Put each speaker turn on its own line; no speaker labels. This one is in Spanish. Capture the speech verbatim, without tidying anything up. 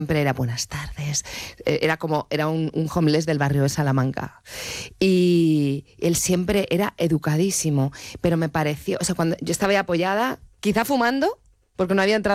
siempre era buenas tardes, era como, era un, un homeless del barrio de Salamanca, y él siempre era educadísimo, pero me pareció, o sea, cuando yo estaba ahí apoyada, quizá fumando, porque no había entrado